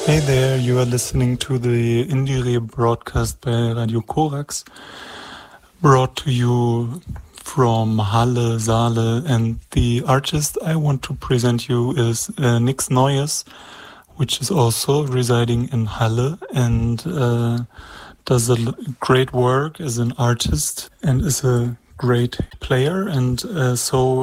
Hey there, you are listening to the Indire broadcast by Radio Korax, brought to you from Halle, Saale, and the artist I want to present you is Nix Neues, which is also residing in Halle and does great work as an artist and is a great player. And so